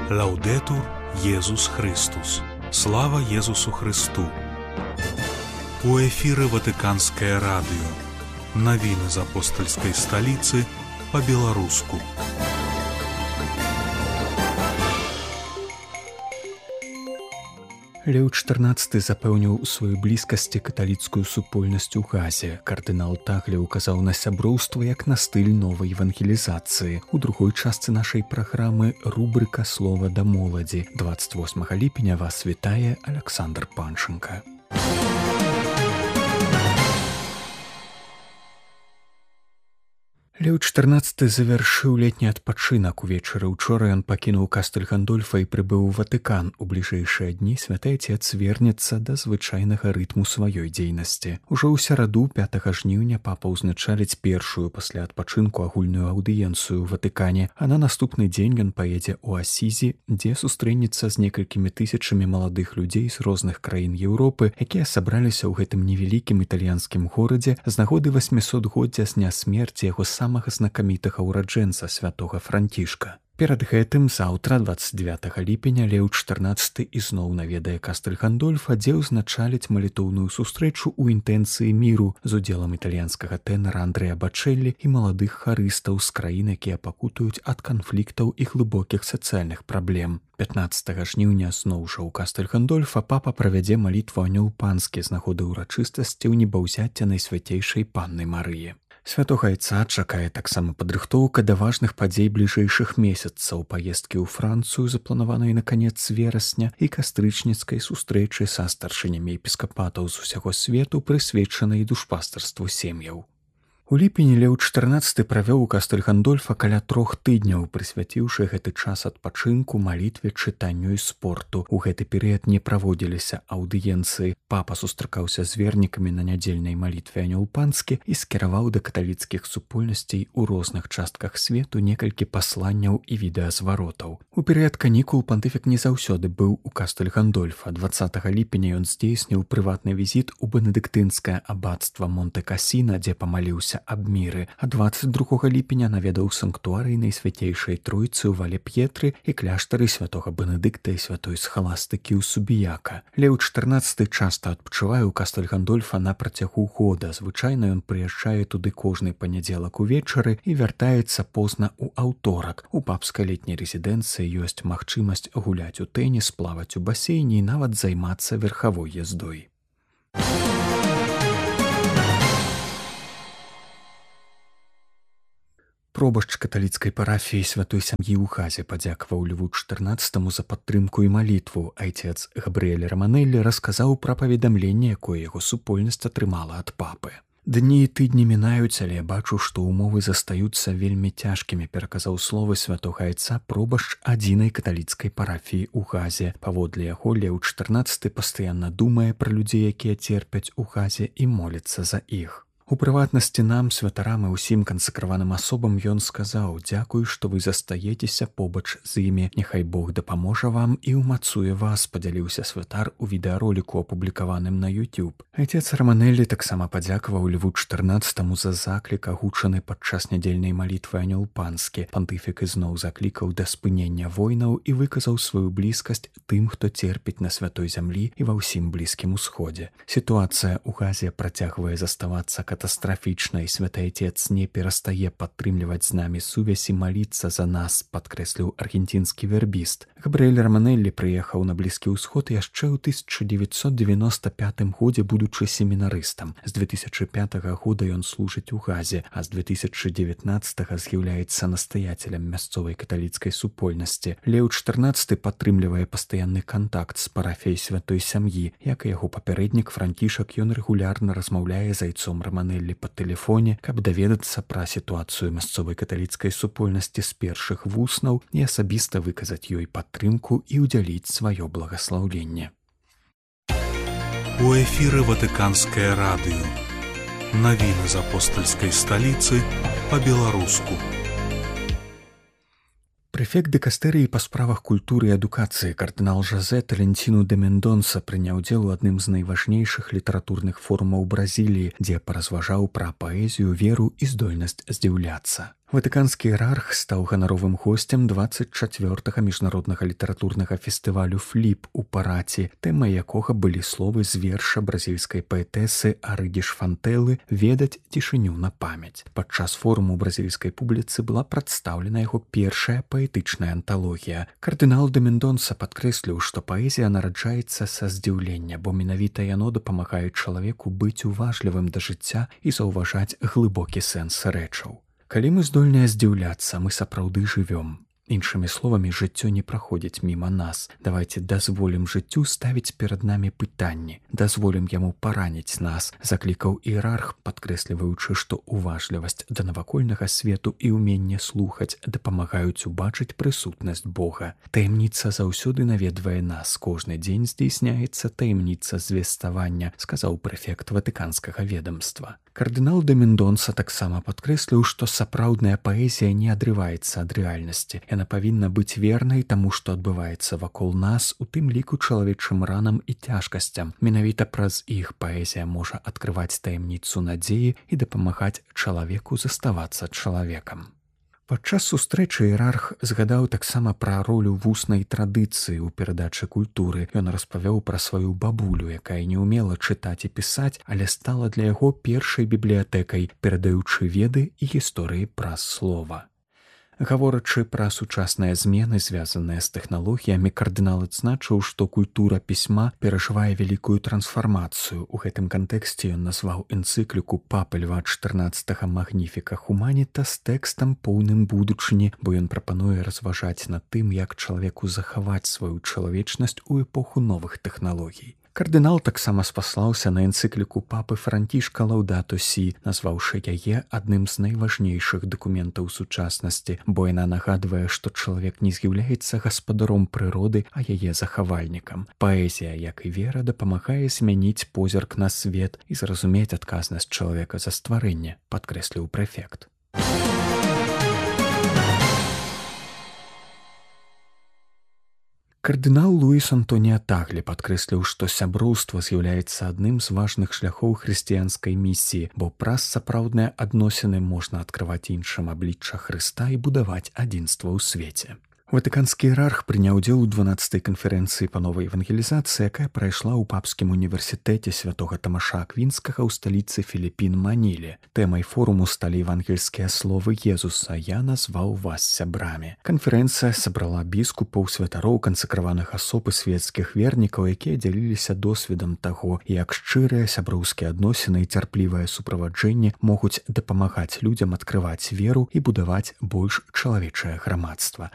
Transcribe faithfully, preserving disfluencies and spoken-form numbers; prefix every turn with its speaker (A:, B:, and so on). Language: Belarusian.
A: Лаўдэтур Езус Христус. Слава Езусу Христу. У эфіры Ватыканскае радыё. Навіны з апостальскай сталіцы па-беларуску.
B: Леў чатырнаццаты запэўніў у сваёй блізкасці каталіцкую супольнасць у Газе. Кардынал Таглі указаў на сяброўства як на стыль новай евангелізацыі. У другой частцы нашай праграмы рубрыка «Слова да моладзі». дваццаць восьмага ліпеня вас вітае Аляксандр Панченка. Леў чатырнаццаты завяршыў летні адпачынак. Увечары ўчора ён пакінуў кастэль Гандольфа і прыбыў у Ватыкан. У бліжэйшыя дні святы Отец вернецца да звычайнага рытму сваёй дзейнасці. Ужо ў сераду пятага жніўня папа ўзначаліць першую пасля адпачынку агульную аўдыенцыю ў Ватыкане, а на наступны дзень ён паедзе ў Асізі, дзе сустрэнецца з некалькімі тысячамі маладых людзей з розных краін Еўропы, якія сабраліся ў гэтым невялікім італьянскім горадзе з нагоды васьмісотгоддзя з дня смерці яго самага самага знакамітага ўраджэнца святога Францішка. Перад гэтым заўтра, дваццаць дзевятага ліпеня, Леў чатырнаццаты ізноў наведае кастэль Гандольфа, дзе ўзначаліць малітоўную сустрэчу ў інтэнцыі міру з удзелам італьянскага тэнара Андрэа Бачэллі і маладых харыстаў з краін, якія пакутуюць ад канфліктаў і глыбокіх сацыяльных праблем. пятнаццатага жніўня зноў жа ў кастэль Гандольфа папа правядзе малітву Анёл Панскі з нагоды ўрачыстасці ў небаўзяцця Найсвяцейшай Панны Марыі. Святога Айца чакае таксама падрыхтоўка да важных падзей бліжэйшых месяцаў, паездкі ў Францыю, запланаванай на канец верасня, і кастрычніцкай сустрэчы са старшынямі епіскапатаў з усяго свету, прысвечанай душпастарству сем'яў. У ліпені Леў чатырнаццаты правёў у кастэль Гандольфа каля трох тыдняў, прысвяціўшы гэты час адпачынку, малітве, чытанню і спорту. У гэты перыяд не праводзіліся аўдыенцыі. Папа сустракаўся з вернікамі на нядзельнай малітве Анёл Панскі і скіраваў да каталіцкіх супольнасцей у розных частках свету некалькі пасланняў і відэазваротаў. У перыяд канікул пантыфік не заўсёды быў у кастэль Гандольфа. дваццатага ліпеня ён здзейсніў прыватны візіт у бенедыктынскае абацтва Монте-Касіна, дзе памаліўся аб міры, а дваццаць другога ліпеня наведаў санктуарый Найсвяцейшай Тройцы ў Вале-П'етры і кляштары святога Бенедыкта і святой Схаластыкі ў Субіяка. Леў чатырнаццаты часта адпачывае ў кастэль Гандольфа на працягу года. Звычайна ён прыязджае туды кожны панядзелак увечары і вяртаецца позна ў аўторак. У папскай летняй рэзідэнцыі ёсць магчымасць гуляць у тэніс, плаваць у басейне і нават займацца верхавой яздой. Пробашч каталіцкай парафіі святой сям'і ў Газе падзякаваў Льву чатырнаццатаму за падтрымку і малітву. Айцец Габрыэль Раманеллі расказаў пра паведамленне, якое яго супольнасць атрымала ад папы. «Дні і тыдні мінаюць, але я бачу, што ўмовы застаюцца вельмі цяжкімі», пераказаў словы святога Айца пробашч адзінай каталіцкай парафіі ў Газе. Паводле яго Леў чатырнаццаты пастаянна думае пра людзей, якія церпяць у Газе, і моліцца за іх. У прыватнасці нам, святарам і ўсім кансакраваным асобам ён сказаў: «Дзякуй, што вы застаецеся побач з імі. Няхай Бог дапаможа вам і ўмацуе вас», падзяліўся святар у відэароліку, апублікаваным на YouTube. Айцец Раманеллі таксама падзякаваў Льву чатырнаццатаму за заклік, агучаны падчас нядзельнай малітвы Анёл Панскі. Пантыфік ізноў заклікаў да спынення войнаў і выказаў сваю блізкасць тым, хто церпіць на святой зямлі і ва ўсім Блізкім Усходзе. Сітуацыя ў Газе працягвае заставацца катастрафічнай. Святы Отец не перастае падтрымліваць з намі сувязь і маліцца за нас, падкрэсліў аргенцінскі вербіст. Габрыэль Раманеллі прыехаў на Блізкі Ўсход яшчэ ў тысяча дзевяцьсот девяноста пятым годзе, будучы семінарыстам. З две тысячы пятага года ён служыць у Газе, а з две тысячы дзевятнаццатага з'яўляецца настаяцелем мясцовай каталіцкай супольнасці. Леў чатырнаццаты падтрымлівае пастаянны кантакт з парафіяй святой сям'і. Як і яго папярэднік Францішак, ён рэгулярна размаўляе з айцом Раманеллі па тэлефоне, каб даведацца пра сітуацыю мясцовай каталіцкай супольнасці з першых вуснаў і асабіста выказаць ёй падтрымку і ўдзяліць сваё благаслаўленне.
A: У эфіры Ватыканскае радыё. Навіны з апостальскай сталіцы па-беларуску.
B: Прэфект дыкастэрыі па справах культуры і адукацыі кардынал Жозе Таленціну де Мендонса прыняў удзел у адным з найважнейшых літаратурных форумаў Бразіліі, дзе паразважаў пра паэзію, веру і здольнасць здзіўляцца. Ватыканскі іерарх стаў ганаровым госцем дваццаць чацвёртага міжнароднага літаратурнага фестывалю «Фліп» у Параці, тэмай якога былі словы з верша бразільскай паэтэсы Арыдзіш Фантэлы «Ведаць цішыню на памяць». Падчас форуму бразільскай публіцы была прадстаўлена яго першая паэтычная анталогія. Кардынал де Мендонса падкрэсліў, што паэзія нараджаецца са здзіўлення, бо менавіта яно дапамагае чалавеку быць уважлівым да жыцця і заўважаць глыбокі сэнс рэчаў. Калі мы здольныя здзіўляцца, мы сапраўды жывём. Іншымі словамі, жыццё не праходзіць міма нас. Давайце дазволім жыццю ставіць перад намі пытанні, дазволім яму параніць нас, заклікаў іерарх, падкрэсліваючы, што уважлівасць да навакольнага свету і ўменне слухаць дапамагаюць убачыць прысутнасць Бога. Таямніца заўсёды наведвае нас, кожны дзень здзейсняецца таямніца звеставання, сказаў прэфект ватыканскага ведамства. Кардынал де Мендонса таксама падкрэсліў, што сапраўдная паэзія не адрываецца ад рэальнасці. Яна павінна быць вернай таму, што адбываецца вакол нас, у тым ліку чалавечым ранам і цяжкасцям. Менавіта праз іх паэзія можа адкрываць таямніцу надзеі і дапамагаць чалавеку заставацца чалавекам. Падчас сустрэчы іерарх згадаў таксама пра ролю вуснай традыцыі ў перадачы культуры. Ён распавёў пра сваю бабулю, якая не ўмела чытаць і пісаць, але стала для яго першай бібліятэкай, перадаючы веды і гісторыі праз слова. Гаворачы пра сучасныя змены, звязаныя з тэхналогіямі, кардынал адзначыў, што культура пісьма перажывае вялікую трансфармацыю. У гэтым кантэксце ён назваў энцыкліку папы Льва чатырнаццатага «Магніфіка Хуманіта» з тэкстам поўным будучыні, бо ён прапануе разважаць над тым, як чалавеку захаваць сваю чалавечнасць у эпоху новых тэхналогій. Кардынал таксама спаслаўся на энцыкліку папы Францішка «Лаўдату сі», назваўшы яе адным з найважнейшых дакументаў сучаснасці, бо яна нагадвае, што чалавек не з'яўляецца гаспадаром прыроды, а яе захавальнікам. Паэзія, як і вера, дапамагае змяніць позірк на свет і зразумець адказнасць чалавека за стварэнне, падкрэсліў прэфект. Кардынал Луіс Антоніа Таглі падкрэсліў, што сяброўства з'яўляецца адным з важных шляхоў хрысціянскай місіі, бо праз сапраўдныя адносіны можна адкрываць іншым аблічча Хрыста і будаваць адзінства ў свеце. Ватыканскі іерарх прыняў удзел у дванаццатай канферэнцыі па новай евангелізацыі, якая прайшла ў папскім універсітэце святога Тамаша Аквінскага ў сталіцы Філіпін Маніле. Тэмай форуму сталі евангельскія словы Езуса «Я назваў вас сябрамі». Канферэнцыя сабрала біскупаў, святароў, кансакраваных асоб і свецкіх вернікаў, якія дзяліліся досведам таго, як шчырыя сяброўскія адносіны і цярплівае суправаджэнне могуць дапамагаць людзям адкрываць веру і будаваць больш чалавечае грамадства.